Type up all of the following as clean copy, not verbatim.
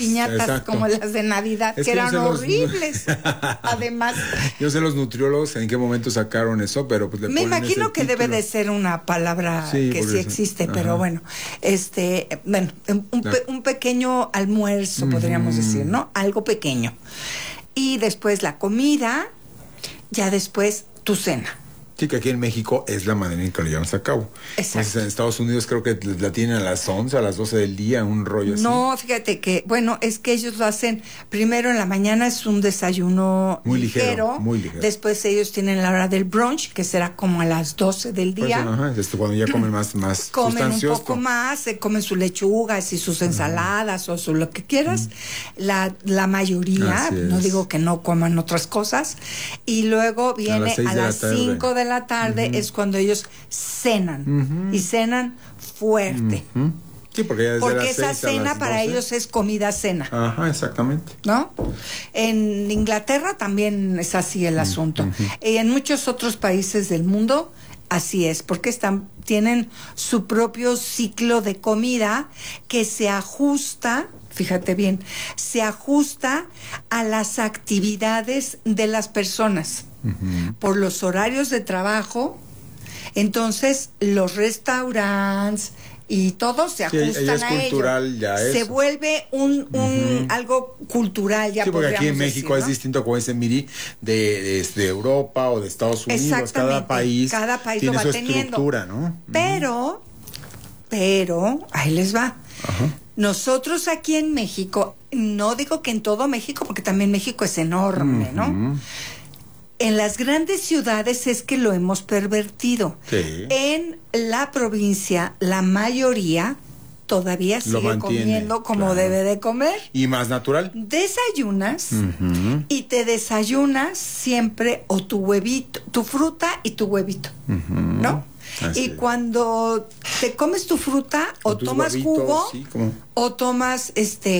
piñatas exacto. como las de Navidad, Es que que yo eran sé los- horribles. Además, Yo sé los nutriólogos en qué momento sacaron eso, pero pues le me ponen imagino ese que debe título. de ser una palabra Sí, que porque sí es- existe, ajá. pero bueno, un pequeño almuerzo, podríamos decir, ¿no? Algo pequeño. Y después la comida, ya después tu cena. Sí, que aquí en México es la manera en que lo llevamos a cabo. Exacto. Entonces, en Estados Unidos creo que la tienen a las 11, a las 12 del día, un rollo así. No, fíjate que, bueno, es que ellos lo hacen primero en la mañana, es un desayuno Muy ligero, muy ligero. Después ellos tienen la hora del brunch, que será como a las 12 del Pues, día. ajá, cuando ya comen más Comen un sustancioso. poco más, se comen sus lechugas y sus ensaladas o lo que quieras. La mayoría, Así no es. digo que no coman otras cosas. Y luego viene las 6 a de la las tarde. 5 de la tarde, es cuando ellos cenan. Y cenan fuerte. Sí, porque ya desde Porque las esa 6 a cena las para 12. ellos es comida-cena. Ajá, exactamente. ¿No? En Inglaterra también es así el asunto. Y en muchos otros países del mundo así es, porque tienen su propio ciclo de comida que se ajusta, fíjate bien, se ajusta a las actividades de las personas por los horarios de trabajo. Entonces, los restaurantes y todo se Sí, ya ajustan es a cultural, ello. ya Se eso. vuelve un algo cultural, ya Sí, porque aquí en podríamos México decir, es ¿no? distinto, como dice Miri, de Europa o de Estados Unidos. Exactamente, Cada país lo tiene va su teniendo. estructura, ¿no? Pero, ahí les va. Nosotros aquí en México, no digo que en todo México, porque también México es enorme, ¿no? En las grandes ciudades es que lo hemos pervertido. Sí. En la provincia, la mayoría todavía Lo sigue mantiene, comiendo como claro. debe de comer. Y más natural. Desayunas y te desayunas siempre o tu huevito, tu fruta y tu huevito, ¿no? Así Y es. cuando te comes tu fruta o tus tomas huevitos, jugo sí, como- o tomas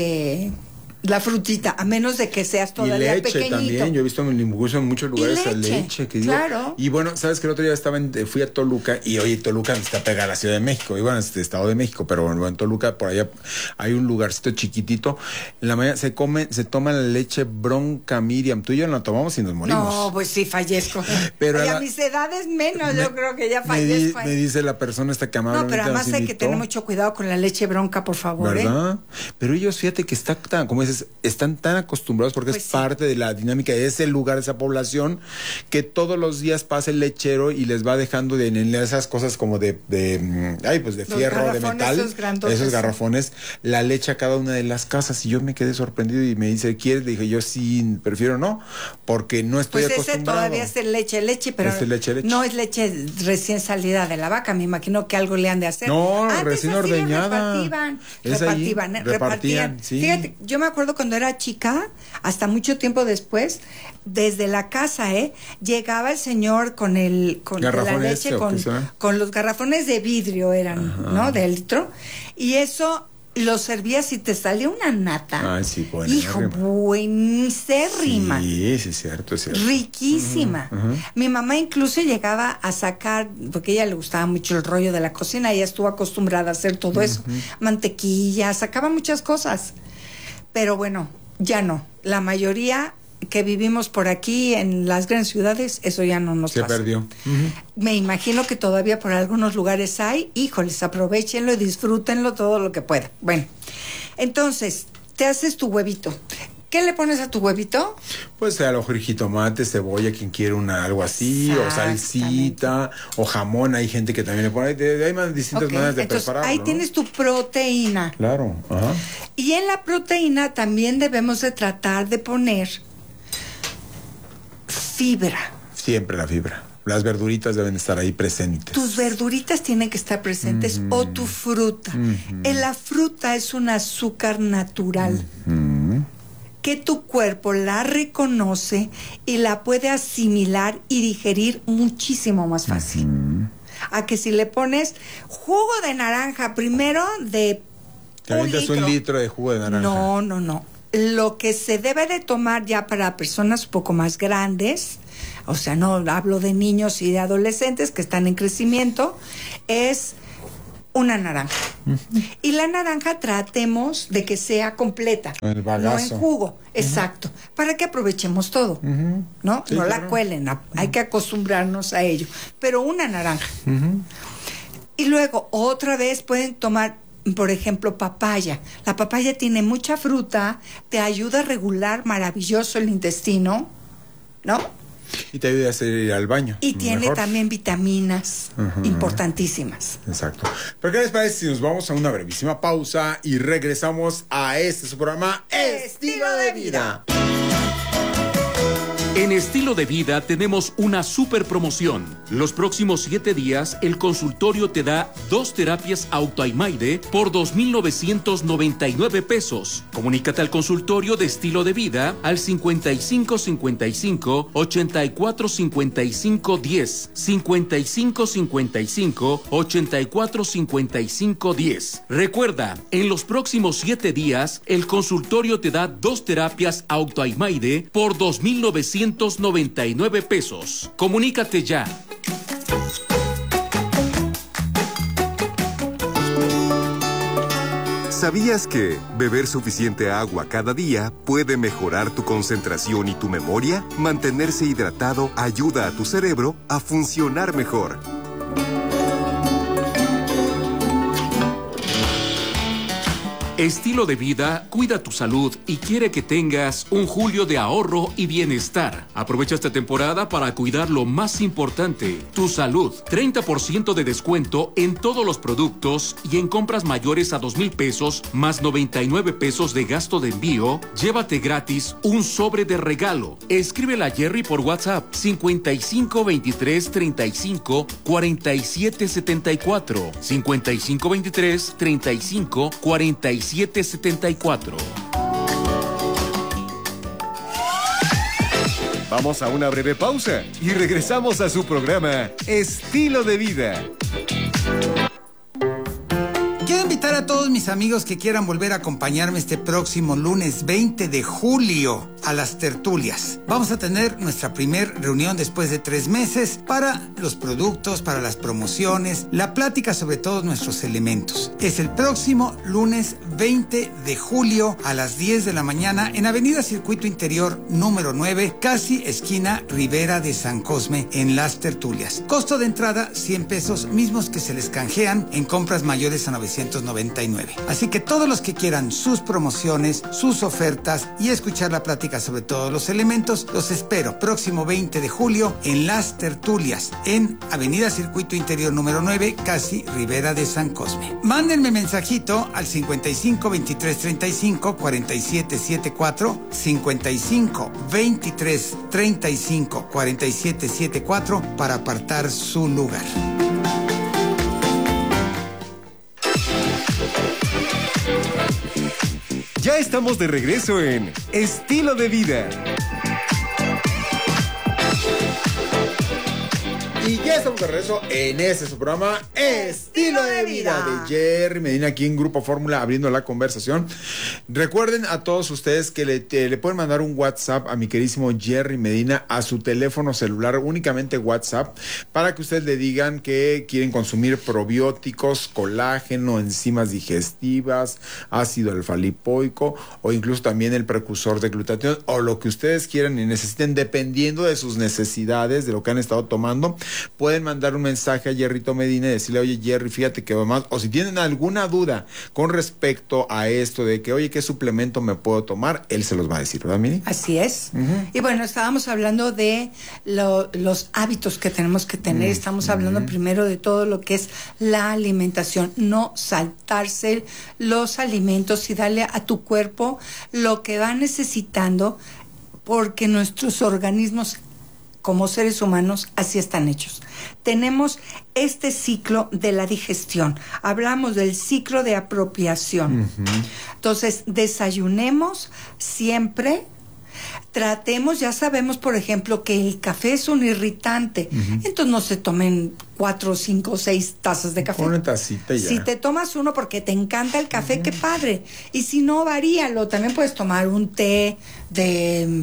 la frutita, a menos de que seas Y todavía leche pequeñito. también, yo he visto en muchos lugares Y leche, leche que digo, claro. y bueno, sabes que el otro día fui a Toluca y oye, Toluca está pegada a la Ciudad de México, y bueno, es Estado de México, pero bueno, en Toluca por allá hay un lugarcito chiquitito, en la mañana se toma la leche bronca, Miriam, tú y yo la tomamos y nos morimos. No, pues sí, fallezco. Pero Oye, a a la- mis edades menos, yo creo que ya me fallezco. ahí. dice la persona esta que No, amablemente pero además nos hay que invitó. tener mucho cuidado con la leche bronca, por favor, ¿Verdad? Pero ellos, fíjate que como dices, están tan acostumbrados porque Pues es sí. parte de la dinámica de ese lugar, de esa población, que todos los días pasa el lechero y les va dejando en esas cosas como de fierro, de garrafones, metal, esos grandotes, esos sí. garrafones, la leche a cada una de las casas. Y yo me quedé sorprendido y me dice, ¿quieres? Dije, yo sí, prefiero no, porque no estoy Pues ese acostumbrado. todavía es leche, pero Es leche. no es leche recién salida de la vaca. Me imagino que algo le han de hacer. No, Antes recién así lo ordeñada. Es ahí, repartían, sí. Fíjate, yo me acuerdo cuando era chica, hasta mucho tiempo después, desde la casa, llegaba el señor con la ¿Garrafón leche, ese o qué será? con los garrafones de vidrio eran, ¿no? De litro. Y eso lo servías y te salía una nata. Ay, sí, buena. Hijo, buenísima. Sí, sí, es cierto, es cierto. Riquísima. Mi mamá incluso llegaba a sacar, porque a ella le gustaba mucho el rollo de la cocina, ella estuvo acostumbrada a hacer todo eso, mantequilla, sacaba muchas cosas. Pero bueno, ya no. La mayoría que vivimos por aquí en las grandes ciudades, eso ya no nos Se pasa. perdió. Me imagino que todavía por algunos lugares hay. Híjoles, aprovechenlo y disfrútenlo todo lo que puedan. Bueno, entonces, te haces tu huevito. ¿Qué le pones a tu huevito? Pues a lo mejor jitomate, cebolla, quien quiere algo así, o salsita, o jamón, hay gente que también le pone, hay más distintas Ok, maneras de entonces, prepararlo, ahí ¿no? tienes tu proteína. Claro, ajá. Y en la proteína también debemos de tratar de poner fibra. Siempre la fibra. Las verduritas deben estar ahí presentes. Tus verduritas tienen que estar presentes o tu fruta. La fruta es un azúcar natural que tu cuerpo la reconoce y la puede asimilar y digerir muchísimo más fácil. A que si le pones jugo de naranja primero de Te avientas un litro de jugo de naranja. No. Lo que se debe de tomar ya para personas un poco más grandes, o sea, no hablo de niños y de adolescentes que están en crecimiento, es una naranja. Y la naranja tratemos de que sea completa, el bagazo. No en jugo, exacto, para que aprovechemos todo, ¿no? Sí, no claro. la cuelen, hay que acostumbrarnos a ello, pero una naranja. Y luego otra vez pueden tomar, por ejemplo, papaya. La papaya tiene mucha fruta, te ayuda a regular maravilloso el intestino, ¿no? Y te ayuda a ir al baño. Y tiene mejor. también vitaminas importantísimas. Exacto. ¿Pero qué les parece si nos vamos a una brevísima pausa y regresamos a su programa Estilo de Vida? En Estilo de Vida tenemos una super promoción. Los próximos 7 días, el consultorio te da 2 terapias Autoimaide por 2,999 pesos. Comunícate al consultorio de Estilo de Vida al 5555 84 55 10, 5555 84 55 10. Recuerda, en los próximos 7 días, el consultorio te da 2 terapias Autoimaide por 2,999 pesos. Comunícate ya. ¿Sabías que beber suficiente agua cada día puede mejorar tu concentración y tu memoria? Mantenerse hidratado ayuda a tu cerebro a funcionar mejor. Estilo de Vida cuida tu salud y quiere que tengas un julio de ahorro y bienestar. Aprovecha esta temporada para cuidar lo más importante, tu salud. 30% de descuento en todos los productos y en compras mayores a 2,000 pesos más 99 pesos de gasto de envío. Llévate gratis un sobre de regalo. Escríbele a Jerry por WhatsApp 55 23 35 47 74 55 23 35 47 74. Vamos a una breve pausa y regresamos a su programa Estilo de Vida. Quiero invitar a todos mis amigos que quieran volver a acompañarme este próximo lunes 20 de julio a las tertulias. Vamos a tener nuestra primer reunión después de 3 meses para los productos, para las promociones, la plática sobre todos nuestros elementos. Es el próximo lunes 20 de julio a las 10 de la mañana en Avenida Circuito Interior número 9, casi esquina Ribera de San Cosme, en las tertulias. Costo de entrada 100 pesos, mismos que se les canjean en compras mayores a 999. Así que todos los que quieran sus promociones, sus ofertas y escuchar la plática sobre todos los elementos, los espero próximo 20 de julio en las tertulias en Avenida Circuito Interior número 9, casi Ribera de San Cosme. Mándenme mensajito al 55 23 35 47 74, 55 23 35 47 74 para apartar su lugar. Ya estamos de regreso en Estilo de Vida. Y ya estamos de regreso en su programa Estilo de Vida de Jerry Medina, aquí en Grupo Fórmula, abriendo la conversación. Recuerden a todos ustedes que le pueden mandar un WhatsApp a mi queridísimo Jerry Medina a su teléfono celular, únicamente WhatsApp, para que ustedes le digan que quieren consumir probióticos, colágeno, enzimas digestivas, ácido alfa-lipoico o incluso también el precursor de glutatión o lo que ustedes quieran y necesiten, dependiendo de sus necesidades, de lo que han estado tomando. Pueden mandar un mensaje a Jerrito Medina y decirle: oye Jerry, fíjate que más, o si tienen alguna duda con respecto a esto de que, oye, ¿qué suplemento me puedo tomar? Él se los va a decir, ¿verdad, Miri? Así es. Y bueno, estábamos hablando de los hábitos que tenemos que tener. Estamos hablando primero de todo lo que es la alimentación, no saltarse los alimentos y darle a tu cuerpo lo que va necesitando, porque nuestros organismos como seres humanos así están hechos. Tenemos este ciclo de la digestión. Hablamos del ciclo de apropiación. Entonces, desayunemos siempre. Tratemos, ya sabemos, por ejemplo, que el café es un irritante. Entonces no se tomen 4, 5, 6 tazas de café. Una tacita ya. Si te tomas uno porque te encanta el café, qué padre. Y si no, varíalo. También puedes tomar un té de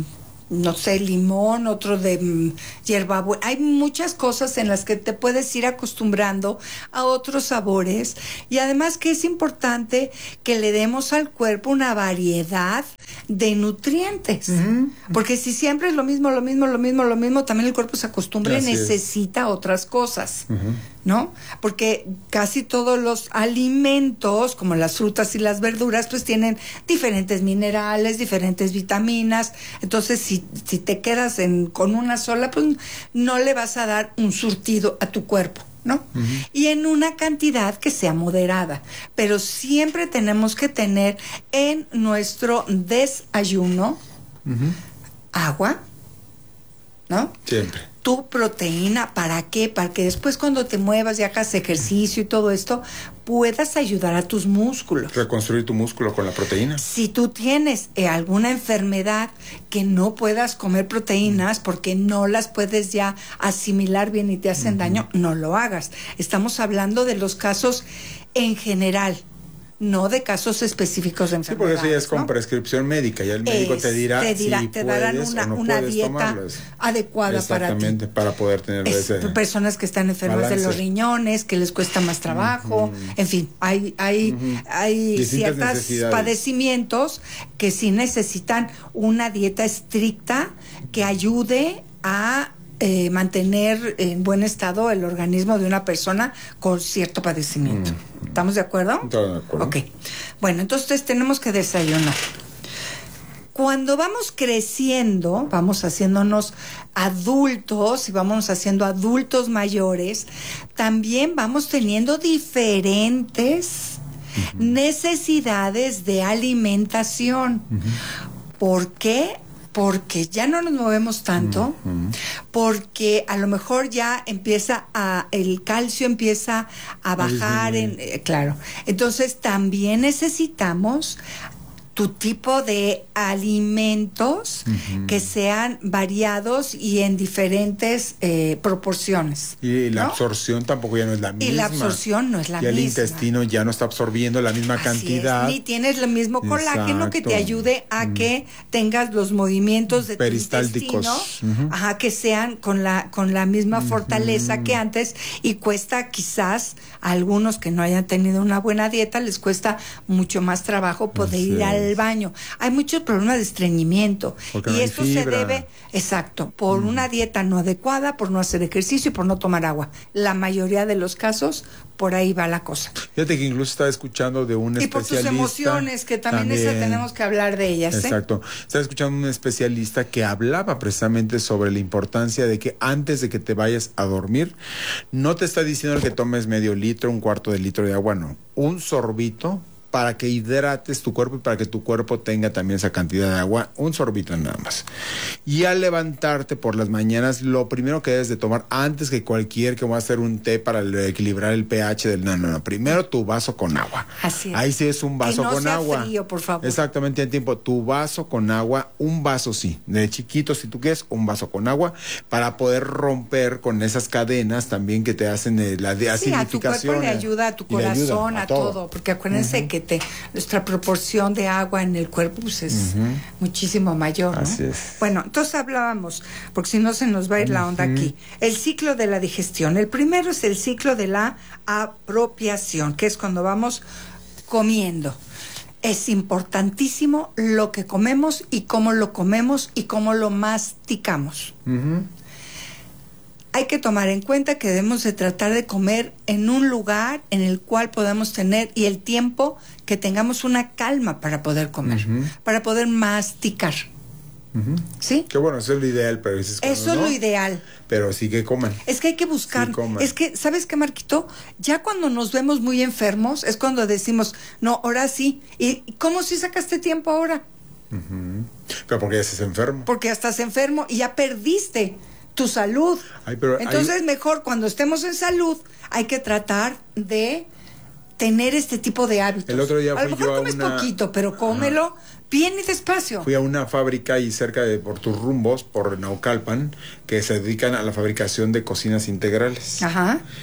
no sé, limón, otro de hierbabuena. Hay muchas cosas en las que te puedes ir acostumbrando a otros sabores, y además que es importante que le demos al cuerpo una variedad de nutrientes, porque si siempre es lo mismo, también el cuerpo se acostumbra y necesita otras cosas, ¿no? Porque casi todos los alimentos, como las frutas y las verduras, pues tienen diferentes minerales, diferentes vitaminas. Entonces, si te quedas con una sola, pues no le vas a dar un surtido a tu cuerpo, ¿no? Y en una cantidad que sea moderada. Pero siempre tenemos que tener en nuestro desayuno agua, ¿no? Siempre. Tu proteína, ¿para qué? Para que después cuando te muevas y hagas ejercicio y todo esto, puedas ayudar a tus músculos. Reconstruir tu músculo con la proteína. Si tú tienes alguna enfermedad que no puedas comer proteínas porque no las puedes ya asimilar bien y te hacen daño, no lo hagas. Estamos hablando de los casos en general, no de casos específicos de Sí, enfermedades. porque eso ya es con prescripción médica, ya el médico te dirá si te darán puedes o no una puedes dieta tomarlas. adecuada para ti. Exactamente, para poder tener ese personas que están enfermas balance de los riñones, que les cuesta más trabajo, en fin, hay ciertos padecimientos que sí necesitan una dieta estricta que ayude a mantener en buen estado el organismo de una persona con cierto padecimiento. ¿Estamos de acuerdo? Estamos de acuerdo. Ok. Bueno, entonces tenemos que desayunar. Cuando vamos creciendo, vamos haciéndonos adultos y vamos haciendo adultos mayores, también vamos teniendo diferentes necesidades de alimentación. ¿Por qué? Porque ya no nos movemos tanto, porque a lo mejor ya el calcio empieza a bajar, claro. Entonces también necesitamos tu tipo de alimentos que sean variados y en diferentes proporciones. Y la absorción tampoco ya no es la misma. Y la absorción no es la misma. Y el intestino ya no está absorbiendo la misma cantidad. Ni tienes el mismo colágeno que te ayude a que tengas los movimientos de tu intestino, que sean con la misma fortaleza que antes, y cuesta quizás a algunos que no hayan tenido una buena dieta, les cuesta mucho más trabajo poder ir al baño. Hay muchos problemas de estreñimiento. Porque y esto se debe, por una dieta no adecuada, por no hacer ejercicio y por no tomar agua. La mayoría de los casos, por ahí va la cosa. Fíjate que incluso estaba escuchando de un especialista. Y por tus emociones, que también esa tenemos que hablar de ellas. Exacto. Estaba escuchando un especialista que hablaba precisamente sobre la importancia de que antes de que te vayas a dormir, no te está diciendo que tomes medio litro, un cuarto de litro de agua, no. Un sorbito para que hidrates tu cuerpo y para que tu cuerpo tenga también esa cantidad de agua, un sorbito nada más. Y al levantarte por las mañanas, lo primero que debes de tomar, antes que que va a hacer un té para equilibrar el pH del no, primero tu vaso con agua. Así es. Ahí sí es un vaso con agua. Que no sea frío, por favor. Exactamente, en tiempo, tu vaso con agua, un vaso sí, de chiquito si tú quieres, un vaso con agua, para poder romper con esas cadenas también que te hacen la acidificación. A tu cuerpo le ayuda, a tu corazón, a todo, porque acuérdense que nuestra proporción de agua en el cuerpo pues es muchísimo mayor, ¿no? Así es. Bueno, entonces hablábamos, porque si no se nos va a ir la onda aquí, el ciclo de la digestión. El primero es el ciclo de la apropiación, que es cuando vamos comiendo. Es importantísimo lo que comemos y cómo lo comemos y cómo lo masticamos. Hay que tomar en cuenta que debemos de tratar de comer en un lugar en el cual podamos tener, y el tiempo que tengamos una calma para poder comer, para poder masticar. ¿Sí? Que bueno, eso es lo ideal, pero eso es lo ideal. Pero sí que coman. Es que hay que buscar. Sí, es que, ¿sabes qué, Marquito? Ya cuando nos vemos muy enfermos es cuando decimos, no, ahora sí. ¿Y cómo si sacaste tiempo ahora? Pero porque ya estás enfermo. Porque ya estás enfermo y ya perdiste tu salud. Entonces mejor cuando estemos en salud hay que tratar de tener este tipo de hábitos. El otro día a lo mejor comes poquito, pero cómelo bien y despacio. Fui a una fábrica ahí cerca de por tus rumbos, por Naucalpan, que se dedican a la fabricación de cocinas integrales.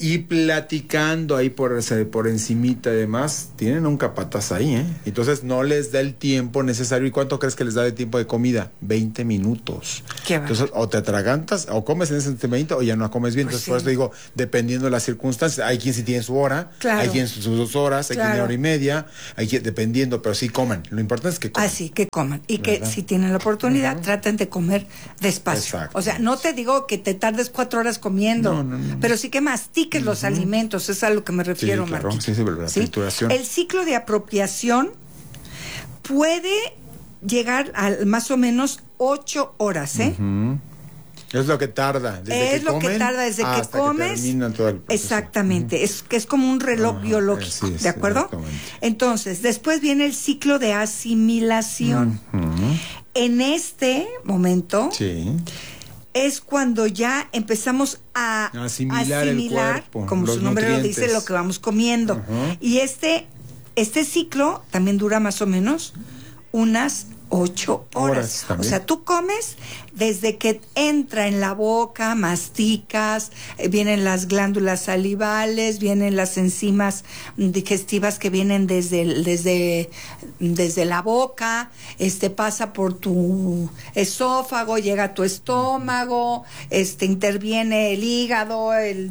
y platicando ahí por encimita y demás, tienen un capataz ahí, ¿eh? Entonces no les da el tiempo necesario. ¿Y cuánto crees que les da de tiempo de comida? 20 minutos. Qué Entonces, o te atragantas, o comes en ese 20 o ya no comes bien. Pues Entonces, por eso te digo, dependiendo de las circunstancias, hay quien sí tiene su hora, Claro. hay quien sus 2 horas, hay quien tiene hora y media, hay quien, dependiendo, pero sí coman. Lo importante es que coman. Así que coman. Y que ¿Verdad? si tienen la oportunidad, traten de comer despacio. Exacto. O sea, no te digo que te tardes 4 horas comiendo, pero sí que mastiques los alimentos. Es a lo que me refiero, Sí, claro. Marquito. Sí, la trituración. El ciclo de apropiación puede llegar a más o menos 8 horas, ¿eh? Es lo que tarda. Desde Es lo que tarda desde que hasta comes. termina todo el proceso. Exactamente. Es que es como un reloj biológico, sí, ¿de acuerdo? exactamente. Entonces, después viene el ciclo de asimilación. En este momento Sí. es cuando ya empezamos a Asimilar el cuerpo, como los su nombre lo nutrientes. dice, lo que vamos comiendo. Y este ciclo también dura más o menos unas 8 horas. Horas O también. sea, tú comes desde que entra en la boca, masticas, vienen las glándulas salivales, vienen las enzimas digestivas que vienen desde la boca, pasa por tu esófago, llega a tu estómago, interviene el hígado,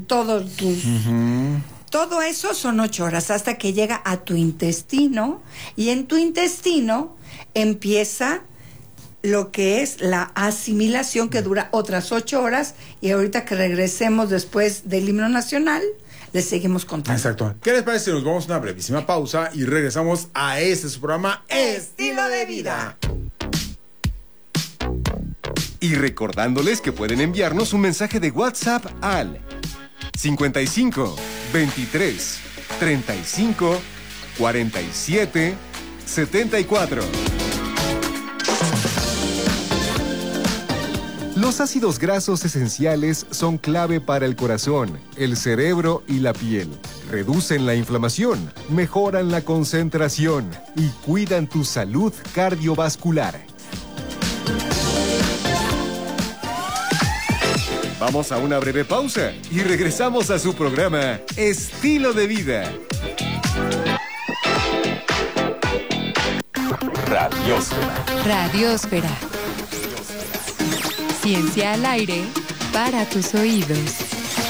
todo eso son 8 horas hasta que llega a tu intestino, y en tu intestino empieza lo que es la asimilación, que dura otras 8 horas, y ahorita que regresemos después del himno nacional, les seguimos contando. Exacto. ¿Qué les parece si nos vamos a una brevísima pausa y regresamos a su programa Estilo de Vida? Y recordándoles que pueden enviarnos un mensaje de WhatsApp al 55 23 35 47 74. Los ácidos grasos esenciales son clave para el corazón, el cerebro y la piel. Reducen la inflamación, mejoran la concentración y cuidan tu salud cardiovascular. Vamos a una breve pausa y regresamos a su programa Estilo de Vida. Radiósfera. Ciencia al aire para tus oídos.